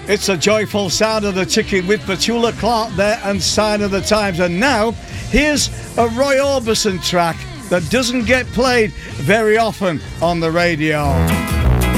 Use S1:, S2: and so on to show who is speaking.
S1: It's a joyful sound of the ticket with Petula Clark there and Sign of the Times. And now, here's a Roy Orbison track that doesn't get played very often on the radio.